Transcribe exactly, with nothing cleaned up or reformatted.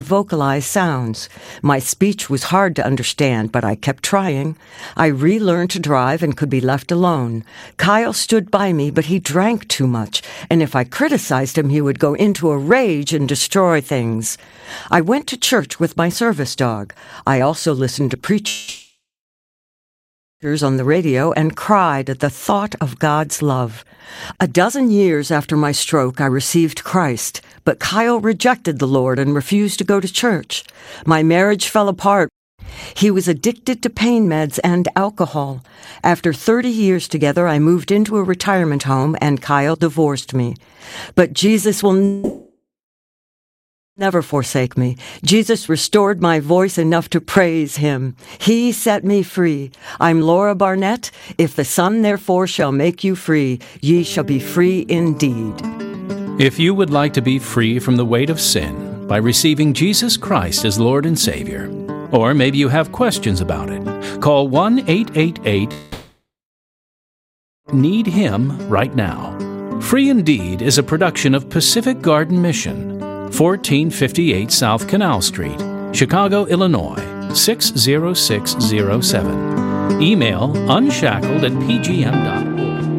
vocalize sounds. My speech was hard to understand, but I kept trying. I relearned to drive and could be left alone. Kyle stood by me, but he drank too much, and if I criticized him, he would go into a rage and destroy things. I went to church with my service dog. I also listened to preachers on the radio and cried at the thought of God's love. A dozen years after my stroke, I received Christ, but Kyle rejected the Lord and refused to go to church. My marriage fell apart. He was addicted to pain meds and alcohol. After thirty years together, I moved into a retirement home and Kyle divorced me. But Jesus will n- never forsake me. Jesus restored my voice enough to praise him. He set me free. I'm Laura Barnett. If the Son therefore shall make you free, ye shall be free indeed. If you would like to be free from the weight of sin by receiving Jesus Christ as Lord and Savior, or maybe you have questions about it, call one eight eight eight need him right now. Free Indeed is a production of Pacific Garden Mission, fourteen fifty-eight South Canal Street, Chicago, Illinois, six zero six zero seven. Email unshackled at p g m dot org.